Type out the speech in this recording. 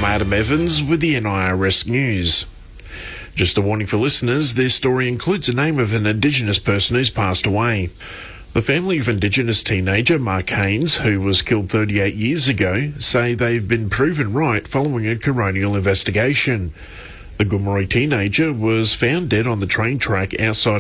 I'm Adam Evans with the NIRS News. Just a warning for listeners, this story includes the name of an Indigenous person who's passed away. The family of Indigenous teenager Mark Haynes, who was killed 38 years ago, say they've been proven right following a coronial investigation. The Gomeroi teenager was found dead on the train track outside